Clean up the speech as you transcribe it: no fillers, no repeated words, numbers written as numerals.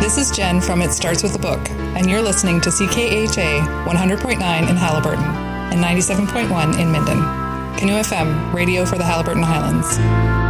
This is Jen from It Starts With a Book, and you're listening to CKHA 100.9 in Haliburton and 97.1 in Minden. Canoe FM, radio for the Haliburton Highlands.